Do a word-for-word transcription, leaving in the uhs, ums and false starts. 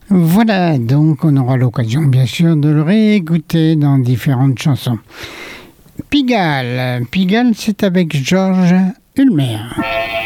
Voilà, donc on aura l'occasion bien sûr de le réécouter dans différentes chansons. Pigalle, Pigalle c'est avec Georges Ulmer.